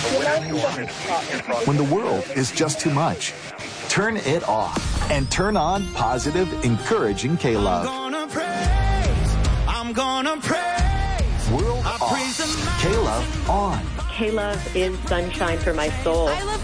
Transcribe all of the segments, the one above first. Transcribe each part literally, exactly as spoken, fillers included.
When the world is just too much, turn it off and turn on positive, encouraging K-Love. I'm gonna praise, I'm gonna praise. World off, K-Love on. K-Love is sunshine for my soul. I love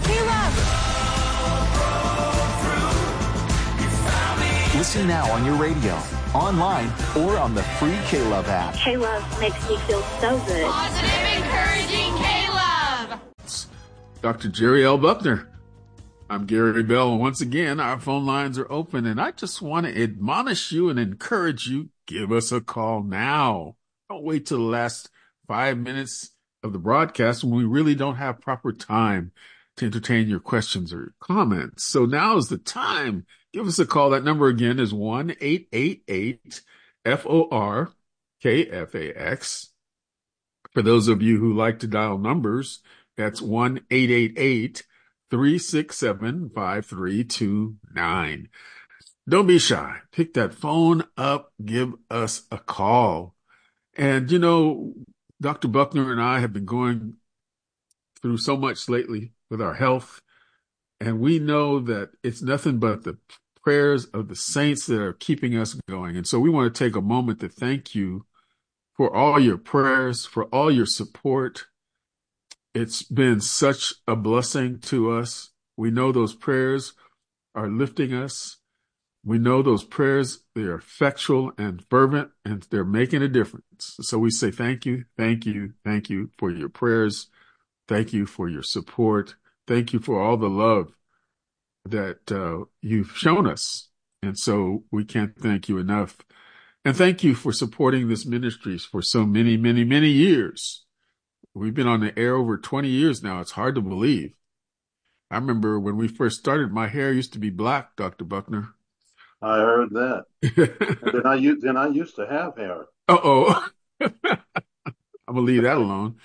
K-Love. Listen now on your radio, online, or on the free K-Love app. K-Love makes me feel so good. Positive, encouraging K-Love. Doctor Jerry L. Buckner. I'm Gary Bell, and once again, our phone lines are open, and I just want to admonish you and encourage you, give us a call now. Don't wait till the last five minutes of the broadcast when we really don't have proper time to entertain your questions or comments. So now is the time. Give us a call. That number again is one eight eight eight F O R K F A X. For those of you who like to dial numbers, that's one eight eight eight three six seven five three two nine. Don't be shy. Pick that phone up. Give us a call. And, you know, Doctor Buckner and I have been going through so much lately with our health, and we know that it's nothing but the prayers of the saints that are keeping us going. And so we want to take a moment to thank you for all your prayers, for all your support. It's been such a blessing to us. We know those prayers are lifting us. We know those prayers, they're effectual and fervent, and they're making a difference. So we say thank you, thank you, thank you for your prayers. Thank you for your support. Thank you for all the love that uh, you've shown us. And so we can't thank you enough. And thank you for supporting this ministry for so many, many, many years. We've been on the air over twenty years now. It's hard to believe. I remember when we first started, my hair used to be black, Doctor Buckner. I heard that. then, I, then I used to have hair. Uh-oh. I'm going to leave that alone.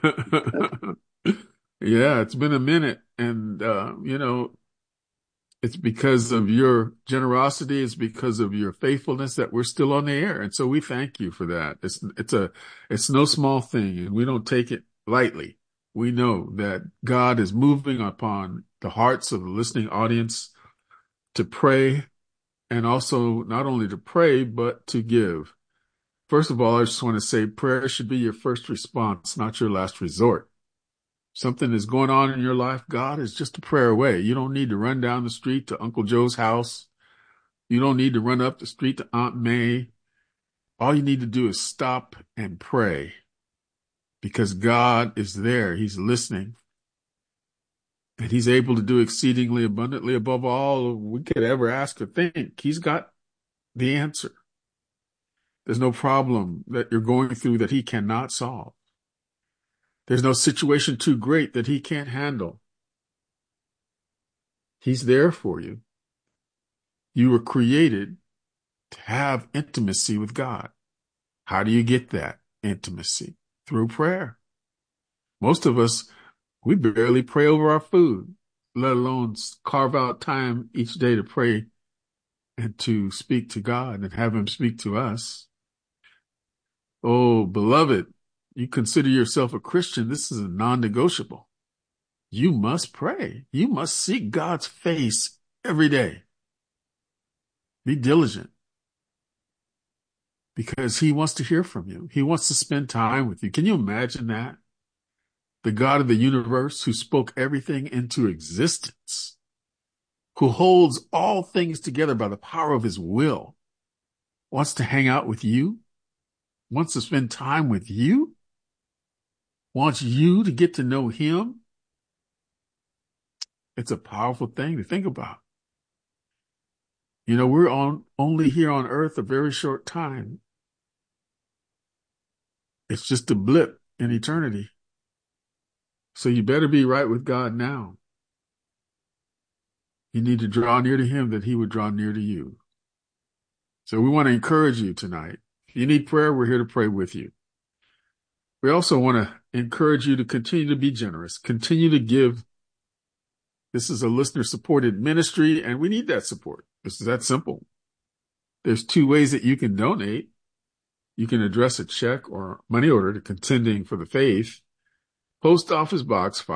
Yeah, it's been a minute. And, uh, you know, it's because of your generosity. It's because of your faithfulness that we're still on the air. And so we thank you for that. It's, it's a, it's no small thing, and we don't take it lightly. We know that God is moving upon the hearts of the listening audience to pray, and also not only to pray, but to give. First of all, I just want to say prayer should be your first response, not your last resort. Something is going on in your life, God is just a prayer away. You don't need to run down the street to Uncle Joe's house. You don't need to run up the street to Aunt May. All you need to do is stop and pray, because God is there. He's listening. And he's able to do exceedingly abundantly above all we could ever ask or think. He's got the answer. There's no problem that you're going through that he cannot solve. There's no situation too great that he can't handle. He's there for you. You were created to have intimacy with God. How do you get that intimacy? Through prayer. Most of us, we barely pray over our food, let alone carve out time each day to pray and to speak to God and have him speak to us. Oh, beloved, you consider yourself a Christian. This is a non-negotiable. You must pray. You must seek God's face every day. Be diligent, because he wants to hear from you. He wants to spend time with you. Can you imagine that? The God of the universe, who spoke everything into existence, who holds all things together by the power of his will, wants to hang out with you, wants to spend time with you, wants you to get to know him. It's a powerful thing to think about. You know, we're on only here on earth a very short time. It's just a blip in eternity. So you better be right with God now. You need to draw near to him that he would draw near to you. So we want to encourage you tonight. If you need prayer, we're here to pray with you. We also want to encourage you to continue to be generous, continue to give. This is a listener-supported ministry, and we need that support. It's that simple. There's two ways that you can donate. You can address a check or money order to Contending for the Faith, Post Office Box